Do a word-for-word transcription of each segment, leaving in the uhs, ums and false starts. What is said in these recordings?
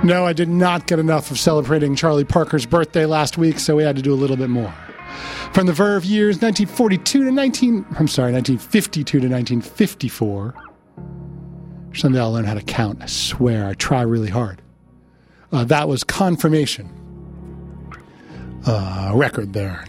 No, I did not get enough of celebrating Charlie Parker's birthday last week, so we had to do a little bit more. From the Verve years nineteen forty-two to nineteen, I'm sorry, nineteen fifty-two to nineteen fifty-four. Someday I'll learn how to count. I swear, I try really hard. Uh, that was Confirmation. Uh, record there.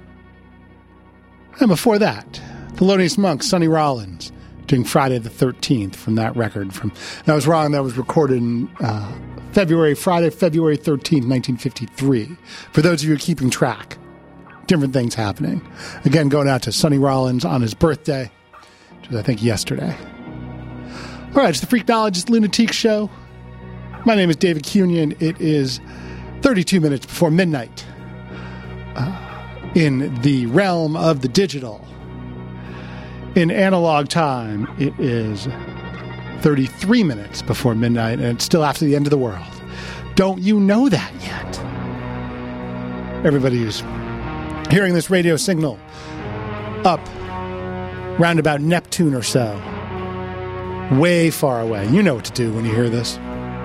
And before that, Thelonious Monk, Sonny Rollins, doing Friday the thirteenth from that record. From I was wrong, that was recorded in uh, February, Friday, February thirteenth, nineteen fifty-three. For those of you keeping track, different things happening. Again, going out to Sonny Rollins on his birthday, which was, I think, yesterday. All right, it's the Freaknologist Lunatique Show. My name is David Cunion. It is thirty-two minutes before midnight. Uh, in the realm of the digital. In analog time, it is thirty-three minutes before midnight, and it's still after the end of the world. Don't you know that yet? Everybody who's hearing this radio signal up round about Neptune or so, way far away. You know what to do when you hear this.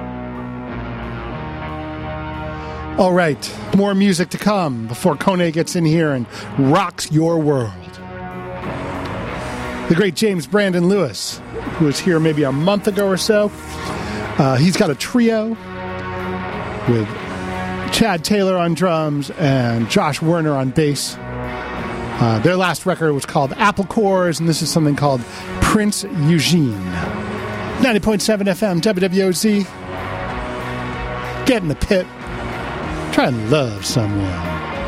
All right, more music to come before Kone gets in here and rocks your world. The great James Brandon Lewis, who was here maybe a month ago or so. Uh, he's got a trio with Chad Taylor on drums and Josh Werner on bass. Uh, their last record was called Apple Cores, and this is something called Prince Eugene. ninety point seven F M, W W O Z. Get in the pit. Try and love someone.